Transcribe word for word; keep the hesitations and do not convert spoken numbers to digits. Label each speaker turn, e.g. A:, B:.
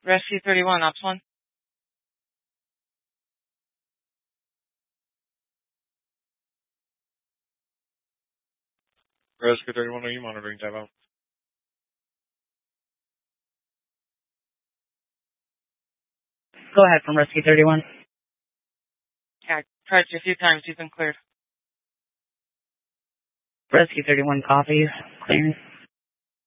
A: Rescue thirty-one, Ops one.
B: Rescue thirty-one, are you monitoring type out?
C: Go ahead from Rescue thirty-one.
A: Yeah, I tried you a few times. You've been cleared.
C: Rescue thirty-one, copy. Clearing.